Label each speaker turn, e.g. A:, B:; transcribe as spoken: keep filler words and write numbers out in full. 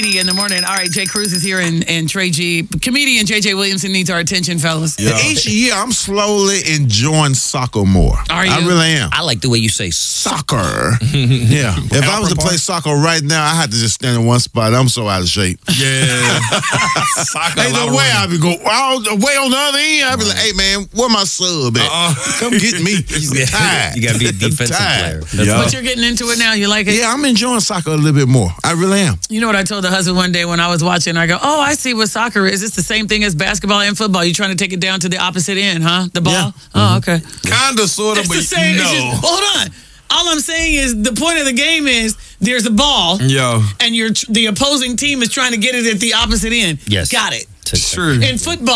A: In the morning. All right, Jay Cruz is here and, and Trey G. Comedian J J Williamson needs our attention, fellas.
B: Yeah. Each year, I'm slowly enjoying soccer more.
A: Are you?
B: I really am.
C: I like the way you say
B: Soccer. Yeah. If I was to play soccer right now, I had to just stand in one spot. I'm so out of shape.
D: Yeah. Soccer.
B: Ain't no way I'd be going, oh, way on the other end. I'd be like, hey, man, where my sub at?
D: Uh-uh.
B: Come get me. I'm tired.
C: You got to be a defensive
B: Tired.
C: player.
D: Yeah.
A: But you're getting into it now. You like it?
B: Yeah, I'm enjoying soccer a little bit more. I really am.
A: You know what I told the husband one day when I was watching? I go, oh, I see what soccer is. It's the same thing as basketball and football. You're trying to take it down to the opposite end, huh? The ball?
B: Yeah.
A: Oh, okay.
D: Kind of, sort of,
A: It's
D: but
A: the same.
D: no.
A: It's just, hold on. All I'm saying is the point of the game is there's a ball,
D: Yo.
A: and you're the opposing team is trying to get it at the opposite end.
C: Yes.
A: Got it.
D: True.
A: In football,